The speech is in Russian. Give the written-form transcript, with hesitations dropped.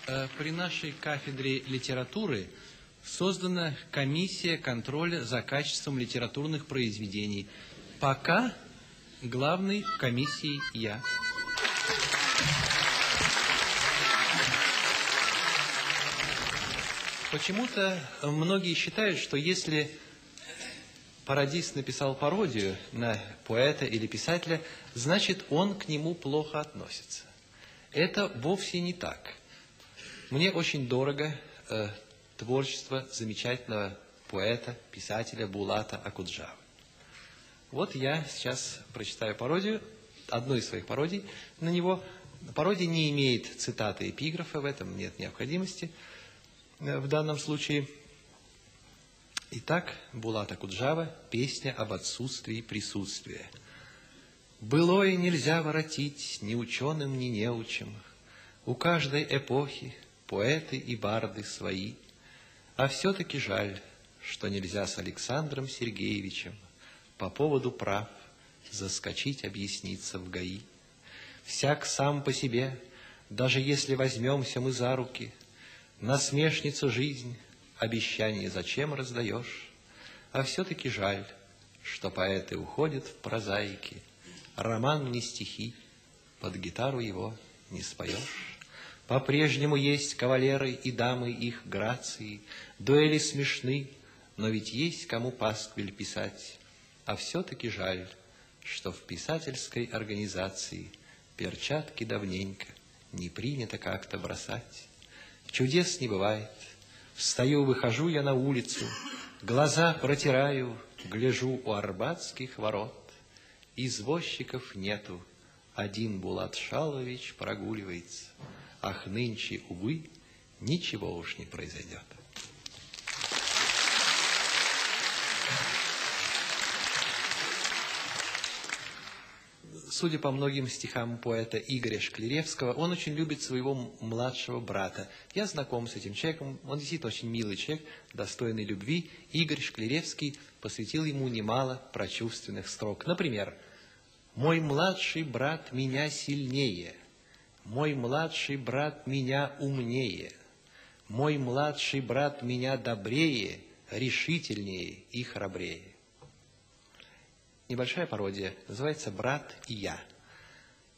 При нашей кафедре литературы создана комиссия контроля за качеством литературных произведений. Пока главной комиссией я. Почему-то многие считают, что если пародист написал пародию на поэта или писателя, значит, он к нему плохо относится. Это вовсе не так. Мне очень дорого творчество замечательного поэта, писателя Булата Акуджавы. Вот я сейчас прочитаю пародию, одну из своих пародий на него. Пародия не имеет цитаты эпиграфа, в этом нет необходимости в данном случае. Итак, Булат Акуджава, песня об отсутствии присутствия. «Былое нельзя воротить ни ученым, ни неучим. У каждой эпохи поэты и барды свои. А все-таки жаль, что нельзя с Александром Сергеевичем по поводу прав заскочить объясниться в ГАИ. Всяк сам по себе, даже если возьмемся мы за руки, насмешница жизнь, обещание зачем раздаешь? А все-таки жаль, что поэты уходят в прозаики. Роман не стихи, под гитару его не споешь. По-прежнему есть кавалеры и дамы их грации, дуэли смешны, но ведь есть кому пасквиль писать. А все-таки жаль, что в писательской организации перчатки давненько не принято как-то бросать. Чудес не бывает. Встаю, выхожу я на улицу, глаза протираю, гляжу у Арбатских ворот. Извозчиков нету, один Булат Шалович прогуливается. Ах, нынче, увы, ничего уж не произойдет. Судя по многим стихам поэта Игоря Шкляревского, он очень любит своего младшего брата. Я знаком с этим человеком, он действительно очень милый человек, достойный любви. Игорь Шкляревский посвятил ему немало прочувственных строк. Например, «Мой младший брат меня сильнее, мой младший брат меня умнее, мой младший брат меня добрее, решительнее и храбрее». Небольшая пародия, называется «Брат и я».